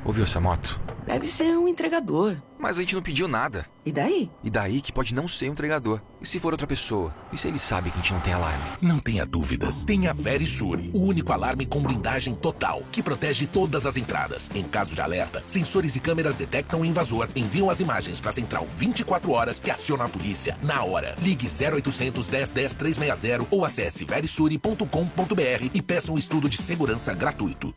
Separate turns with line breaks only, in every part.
Ouviu essa moto?
Deve ser um entregador.
Mas a gente não pediu nada.
E daí?
E daí que pode não ser um entregador. E se for outra pessoa? E se ele sabe que a gente não tem alarme?
Não tenha dúvidas. Tenha Verisure, o único alarme com blindagem total, que protege todas as entradas. Em caso de alerta, sensores e câmeras detectam o invasor, enviam as imagens para a central 24 horas que aciona a polícia na hora. Ligue 0800 10 10 360 ou acesse verisure.com.br e peça um estudo de segurança gratuito.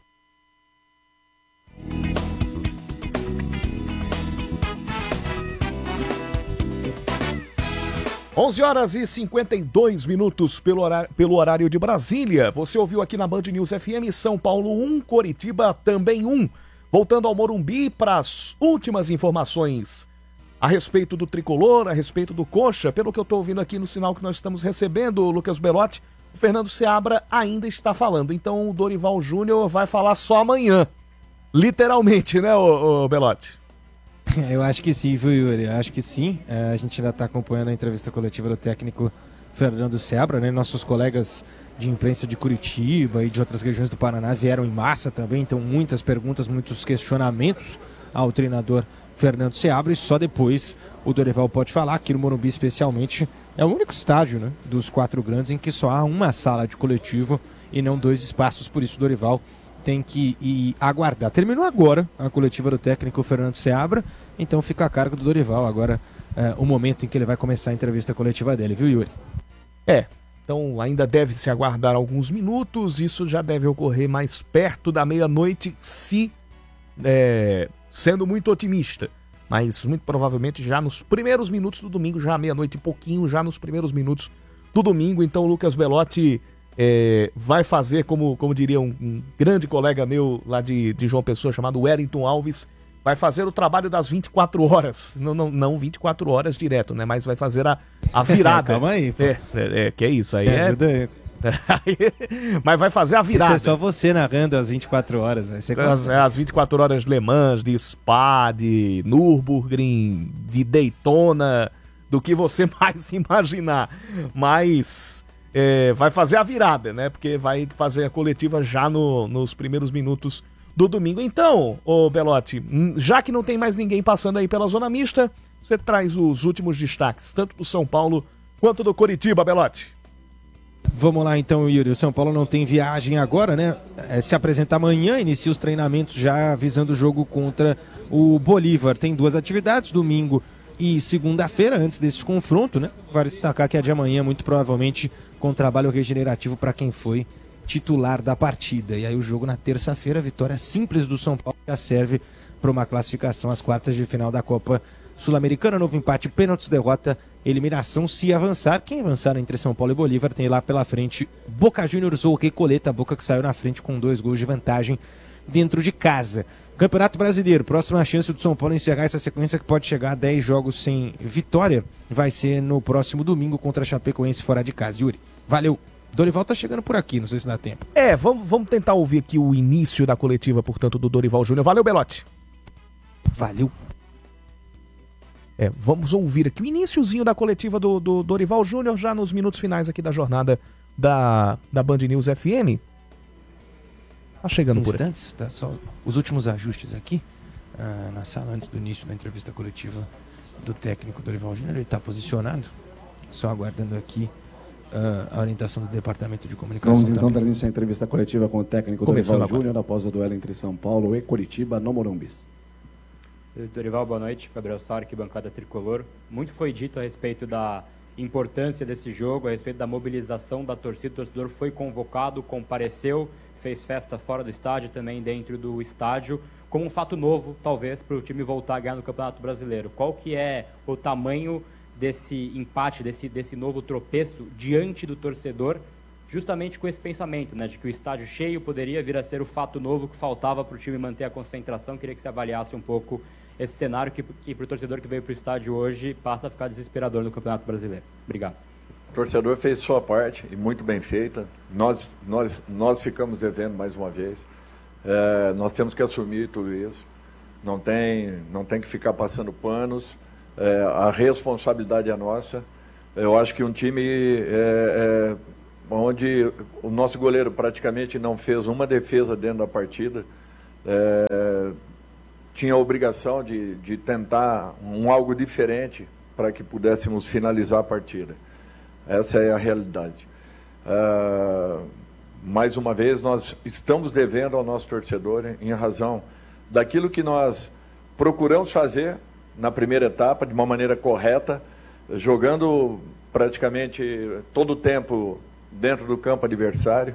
Onze horas e 52 minutos pelo horário de Brasília. Você ouviu aqui na Band News FM, São Paulo 1, Coritiba também 1. Voltando ao Morumbi para as últimas informações a respeito do Tricolor, a respeito do Coxa. Pelo que eu estou ouvindo aqui no sinal que nós estamos recebendo, Lucas Belotti, o Fernando Seabra ainda está falando. Então o Dorival Júnior vai falar só amanhã. Literalmente, né, ô Belotti?
Eu acho que sim, viu, Yuri? Eu acho que sim. A gente ainda está acompanhando a entrevista coletiva do técnico Fernando Seabra, né? Nossos colegas de imprensa de Curitiba e de outras regiões do Paraná vieram em massa também, então muitas perguntas, muitos questionamentos ao treinador Fernando Seabra, e só depois o Dorival pode falar. Aqui no Morumbi especialmente é o único estádio, né, dos 4 grandes em que só há uma sala de coletivo e não 2 espaços, por isso o Dorival tem que ir aguardar. Terminou agora a coletiva do técnico Fernando Seabra, então fica a cargo do Dorival agora o momento em que ele vai começar a entrevista coletiva dele, viu, Yuri?
Então ainda deve se aguardar alguns minutos, isso já deve ocorrer mais perto da meia-noite, sendo muito otimista, mas muito provavelmente já nos primeiros minutos do domingo, já à meia-noite e pouquinho, já nos primeiros minutos do domingo. Então o Lucas Belotti vai fazer, como diria um grande colega meu lá de João Pessoa, chamado Wellington Alves, vai fazer o trabalho das 24 horas, não 24 horas direto, né? Mas vai fazer a virada.
Calma aí, pô.
Que é isso, aí
ajuda aí.
Mas vai fazer a virada.
Isso é só você narrando as 24 horas, né?
As 24 horas de Le Mans, de Spa, de Nürburgring, de Daytona, do que você mais imaginar. Mas vai fazer a virada, né? Porque vai fazer a coletiva já nos primeiros minutos do domingo. Então, ô Belotti, já que não tem mais ninguém passando aí pela zona mista, você traz os últimos destaques, tanto do São Paulo quanto do Coritiba, Belotti.
Vamos lá então, Yuri. O São Paulo não tem viagem agora, né? Se apresenta amanhã, inicia os treinamentos já visando o jogo contra o Bolívar. Tem 2 atividades, domingo e segunda-feira, antes desse confronto, né? Vale destacar que a de amanhã, muito provavelmente, com trabalho regenerativo para quem foi titular da partida. E aí o jogo na terça-feira, vitória simples do São Paulo, já serve para uma classificação às quartas de final da Copa Sul-Americana. Novo empate, pênaltis, derrota, eliminação, se avançar. Quem avançar entre São Paulo e Bolívar tem lá pela frente Boca Juniors ou Recoleta, Boca que saiu na frente com 2 gols de vantagem dentro de casa. Campeonato Brasileiro, próxima chance do São Paulo encerrar essa sequência que pode chegar a 10 jogos sem vitória, vai ser no próximo domingo contra a Chapecoense fora de casa. Yuri, valeu! Dorival tá chegando por aqui, não sei se dá tempo.
Vamos tentar ouvir aqui o início da coletiva, portanto, do Dorival Júnior. Valeu, Belotti!
Valeu!
Vamos ouvir aqui o iniciozinho da coletiva do Dorival Júnior, já nos minutos finais aqui da jornada da Band News FM. Tá chegando por aqui.
Tá só os últimos ajustes aqui na sala antes do início da entrevista coletiva do técnico Dorival Júnior. Ele tá posicionado, só aguardando aqui a orientação do Departamento de Comunicação.
Vamos então dar início à entrevista coletiva com o técnico Dorival Júnior após o duelo entre São Paulo e Coritiba no Morumbi.
Dorival, boa noite. Gabriel Sarque, bancada tricolor. Muito foi dito a respeito da importância desse jogo, a respeito da mobilização da torcida. O torcedor foi convocado, compareceu, fez festa fora do estádio, também dentro do estádio, como um fato novo, talvez, para o time voltar a ganhar no Campeonato Brasileiro. Qual que é o tamanho desse empate, desse novo tropeço diante do torcedor, justamente com esse pensamento, né, de que o estádio cheio poderia vir a ser o fato novo que faltava para o time manter a concentração? Queria que você avaliasse um pouco esse cenário que para o torcedor que veio para o estádio hoje passa a ficar desesperador no Campeonato Brasileiro. Obrigado.
O torcedor fez sua parte e muito bem feita. Nós ficamos devendo mais uma vez. Nós temos que assumir tudo isso. Não tem que ficar passando panos. A responsabilidade é nossa. Eu acho que um time onde o nosso goleiro praticamente não fez uma defesa dentro da partida, tinha a obrigação de tentar algo diferente para que pudéssemos finalizar a partida. Essa é a realidade. Mais uma vez, nós estamos devendo ao nosso torcedor em razão daquilo que nós procuramos fazer na primeira etapa, de uma maneira correta, jogando praticamente todo o tempo dentro do campo adversário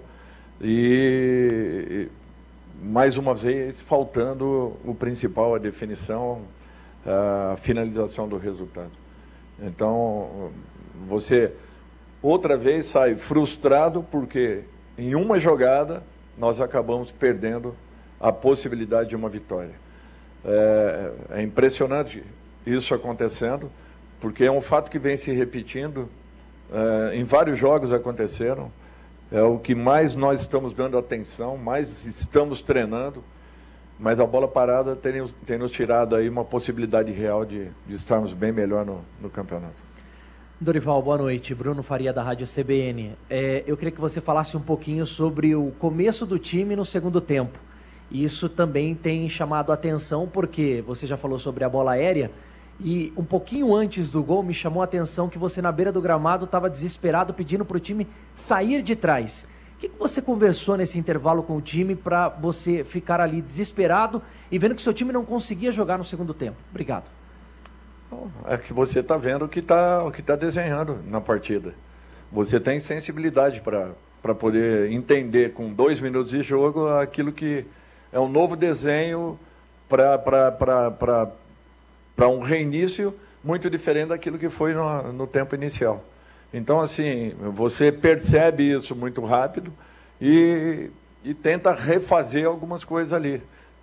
e, mais uma vez, faltando o principal, a definição, a finalização do resultado. Então, você outra vez sai frustrado porque em uma jogada nós acabamos perdendo a possibilidade de uma vitória. É impressionante isso acontecendo, porque é um fato que vem se repetindo, em vários jogos aconteceram, é o que mais nós estamos dando atenção, mais estamos treinando, mas a bola parada tem nos tirado aí uma possibilidade real de estarmos bem melhor no campeonato.
Dorival, boa noite. Bruno Faria, da Rádio CBN. Eu queria que você falasse um pouquinho sobre o começo do time no segundo tempo. Isso também tem chamado a atenção, porque você já falou sobre a bola aérea, e um pouquinho antes do gol me chamou a atenção que você na beira do gramado estava desesperado pedindo para o time sair de trás. O que você conversou nesse intervalo com o time para você ficar ali desesperado e vendo que o seu time não conseguia jogar no segundo tempo? Obrigado.
É que você está vendo o que está desenhando na partida. Você tem sensibilidade para poder entender com 2 minutos de jogo aquilo que é um novo desenho para um reinício muito diferente daquilo que foi no tempo inicial. Então, assim, você percebe isso muito rápido e tenta refazer algumas coisas ali.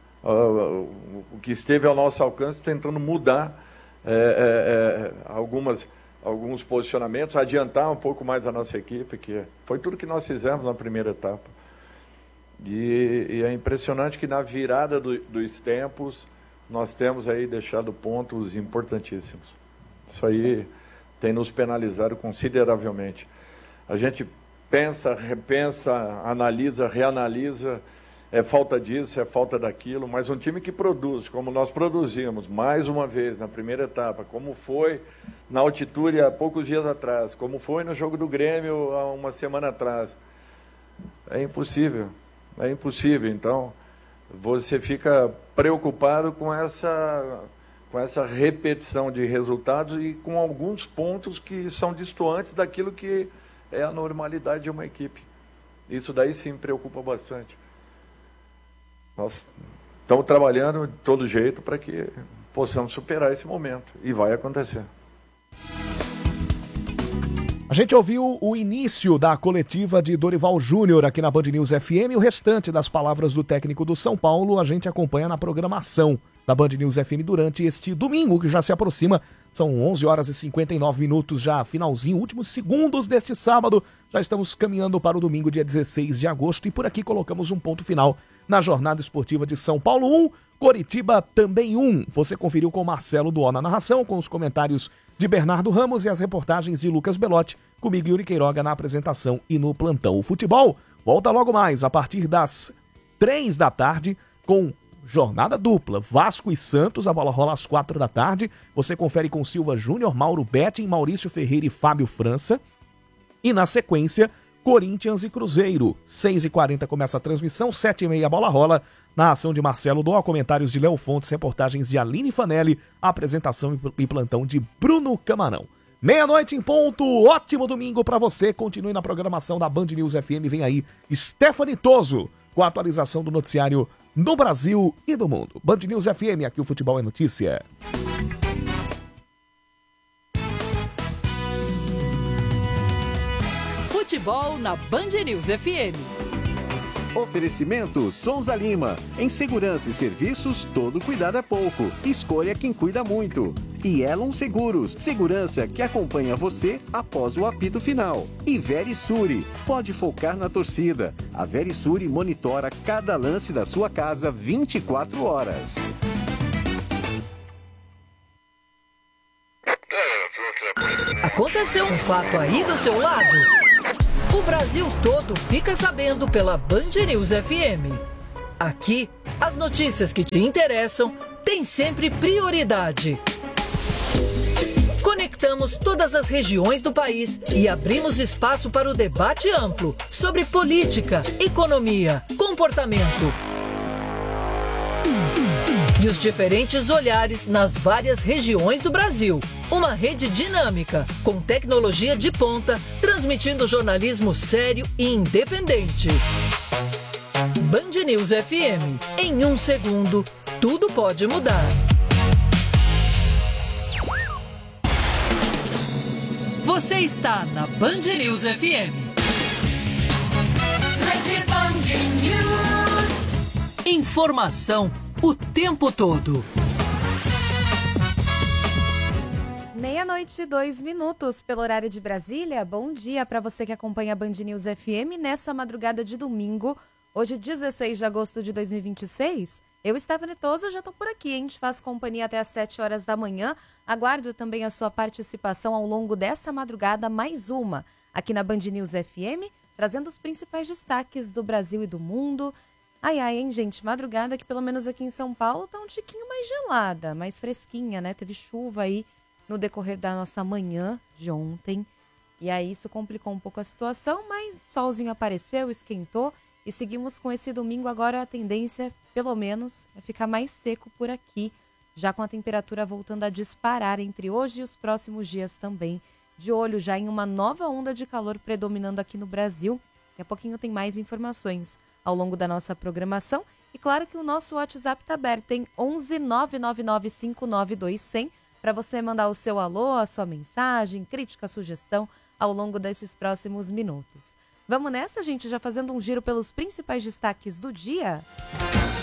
O que esteve ao nosso alcance, tentando mudar alguns posicionamentos, adiantar um pouco mais a nossa equipe, que foi tudo que nós fizemos na primeira etapa. E é impressionante que na virada dos tempos nós temos aí deixado pontos importantíssimos. Isso aí tem nos penalizado consideravelmente. A gente pensa, repensa, analisa, reanalisa, é falta disso, é falta daquilo, mas um time que produz, como nós produzimos, mais uma vez, na primeira etapa, como foi na altitude há poucos dias atrás, como foi no jogo do Grêmio há uma semana atrás, é impossível. Então, você fica preocupado com essa repetição de resultados e com alguns pontos que são distantes daquilo que é a normalidade de uma equipe. Isso daí sim me preocupa bastante. Nós estamos trabalhando de todo jeito para que possamos superar esse momento. E vai acontecer.
A gente ouviu o início da coletiva de Dorival Júnior aqui na Band News FM. O restante das palavras do técnico do São Paulo a gente acompanha na programação da Band News FM durante este domingo, que já se aproxima. São 11 horas e 59 minutos, já finalzinho, últimos segundos deste sábado. Já estamos caminhando para o domingo, dia 16 de agosto. E por aqui colocamos um ponto final na jornada esportiva de São Paulo 1, Coritiba também 1. Você conferiu com Marcelo Duó na narração, com os comentários de Bernardo Ramos e as reportagens de Lucas Belotti, comigo Yuri Queiroga na apresentação e no plantão. O futebol volta logo mais, a partir das 3 da tarde, com jornada dupla. Vasco e Santos, a bola rola às 4 da tarde. Você confere com Silva Júnior, Mauro Betting, Maurício Ferreira e Fábio França. E na sequência, Corinthians e Cruzeiro. 6h40 começa a transmissão, 7h30 a bola rola. Na ação de Marcelo Doa, comentários de Léo Fontes, reportagens de Aline Fanelli, apresentação e plantão de Bruno Camarão. 12h em ponto, ótimo domingo pra você. Continue na programação da Band News FM. Vem aí Stephanie Toso com a atualização do noticiário no Brasil e do mundo. Band News FM, aqui o futebol é notícia.
Futebol na Band News FM.
Oferecimento Souza Lima. Em segurança e serviços, todo cuidado é pouco. Escolha quem cuida muito. E Elon Seguros. Segurança que acompanha você após o apito final. E Verisure. Pode focar na torcida. A Verisure monitora cada lance da sua casa 24 horas.
Aconteceu um fato aí do seu lado? O Brasil todo fica sabendo pela Band News FM. Aqui, as notícias que te interessam tem sempre prioridade. Conectamos todas as regiões do país e abrimos espaço para o debate amplo sobre política, economia, comportamento e os diferentes olhares nas várias regiões do Brasil. Uma rede dinâmica, com tecnologia de ponta, transmitindo jornalismo sério e independente. Band News FM. Em 1 segundo, tudo pode mudar. Você está na Band News FM. Rede Band News. Informação o tempo todo.
12:02 pelo horário de Brasília. Bom dia para você que acompanha a Band News FM nessa madrugada de domingo, hoje 16 de agosto de 2026. Eu, Stephanie Toso, já estou por aqui, hein? Te faço companhia até às 7 horas da manhã. Aguardo também a sua participação ao longo dessa madrugada, mais uma, aqui na Band News FM, trazendo os principais destaques do Brasil e do mundo. Ai, hein, gente, madrugada que pelo menos aqui em São Paulo tá um tiquinho mais gelada, mais fresquinha, né? Teve chuva aí no decorrer da nossa manhã de ontem. E aí isso complicou um pouco a situação, mas o solzinho apareceu, esquentou e seguimos com esse domingo. Agora a tendência, pelo menos, é ficar mais seco por aqui, já com a temperatura voltando a disparar entre hoje e os próximos dias também. De olho já em uma nova onda de calor predominando aqui no Brasil. Daqui a pouquinho tem mais informações ao longo da nossa programação. E claro que o nosso WhatsApp está aberto, tem 11 999 592 100 para você mandar o seu alô, a sua mensagem, crítica, sugestão ao longo desses próximos minutos. Vamos nessa, gente, já fazendo um giro pelos principais destaques do dia?